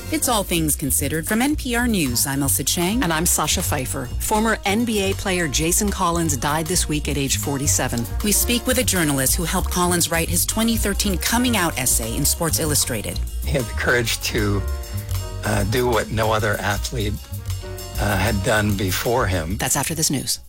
It's All Things Considered from NPR News. I'm Elsa Chang. And I'm Sasha Pfeiffer. Former NBA player Jason Collins died this week at age 47. We speak with a journalist who helped Collins write his 2013 coming out essay in Sports Illustrated. He had the courage to do what no other athlete had done before him. That's after this news.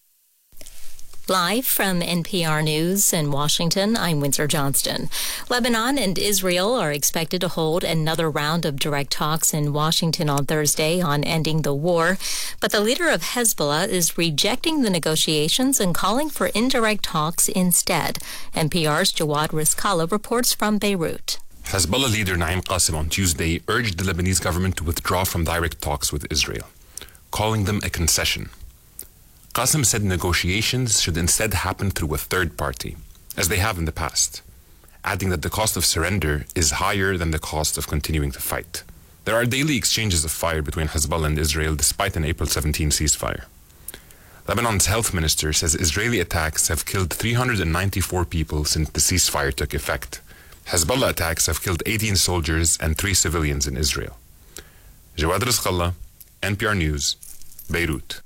Live from NPR News in Washington, I'm Windsor Johnston. Lebanon and Israel are expected to hold another round of direct talks in Washington on Thursday on ending the war, but the leader of Hezbollah is rejecting the negotiations and calling for indirect talks instead. NPR's Jawad Rizkallah reports from Beirut. Hezbollah leader Naim Qasim on Tuesday urged the Lebanese government to withdraw from direct talks with Israel, calling them a concession. Qasim said negotiations should instead happen through a third party, as they have in the past, adding that the cost of surrender is higher than the cost of continuing to fight. There are daily exchanges of fire between Hezbollah and Israel despite an April 17 ceasefire. Lebanon's health minister says Israeli attacks have killed 394 people since the ceasefire took effect. Hezbollah attacks have killed 18 soldiers and 3 civilians in Israel. Jawad Rizkallah, NPR News, Beirut.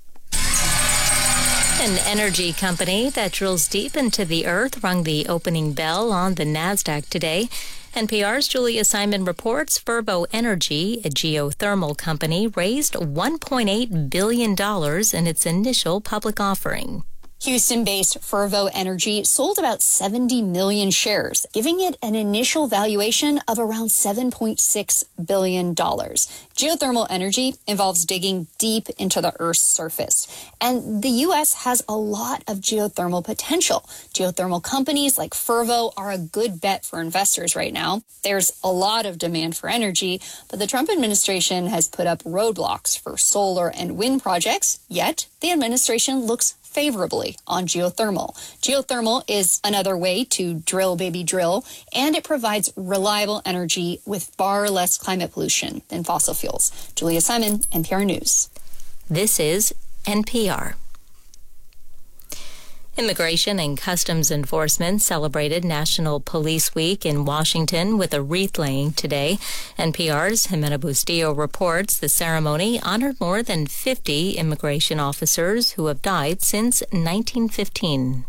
An energy company that drills deep into the earth rung the opening bell on the NASDAQ today. NPR's Julia Simon reports Fervo Energy, a geothermal company, raised $1.8 billion in its initial public offering. Houston-based Fervo Energy sold about 70 million shares, giving it an initial valuation of around $7.6 billion. Geothermal energy involves digging deep into the Earth's surface, and the U.S. has a lot of geothermal potential. Geothermal companies like Fervo are a good bet for investors right now. There's a lot of demand for energy, but the Trump administration has put up roadblocks for solar and wind projects, yet the administration looks favorably on geothermal. Geothermal is another way to drill, baby, drill, and it provides reliable energy with far less climate pollution than fossil fuels. Julia Simon, NPR News. This is NPR. Immigration and Customs Enforcement celebrated National Police Week in Washington with a wreath-laying today. NPR's Jimena Bustillo reports the ceremony honored more than 50 immigration officers who have died since 1915.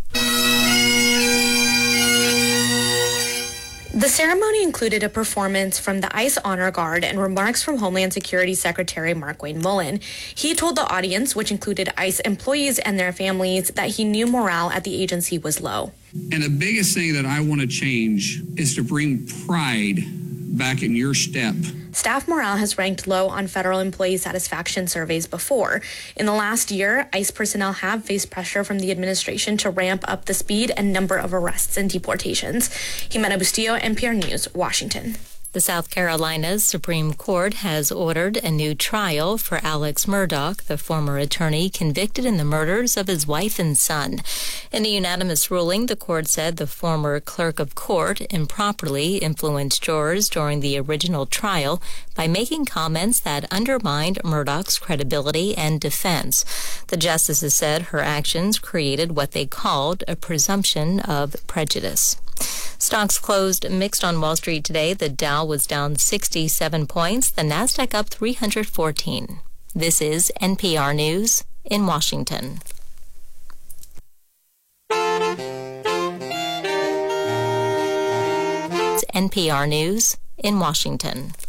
The ceremony included a performance from the ICE Honor Guard and remarks from Homeland Security Secretary Markwayne Mullin. He told the audience, which included ICE employees and their families, that he knew morale at the agency was low. And the biggest thing that I want to change is to bring pride back in your step. Staff morale has ranked low on federal employee satisfaction surveys before. In the last year, ICE personnel have faced pressure from the administration to ramp up the speed and number of arrests and deportations. Jimena Bustillo, NPR News, Washington. The South Carolina Supreme Court has ordered a new trial for Alex Murdaugh, the former attorney convicted in the murders of his wife and son. In a unanimous ruling, the court said the former clerk of court improperly influenced jurors during the original trial by making comments that undermined Murdaugh's credibility and defense. The justices said her actions created what they called a presumption of prejudice. Stocks closed mixed on Wall Street today. The Dow was down 67 points. The Nasdaq up 314. This is NPR News in Washington. It's NPR News in Washington.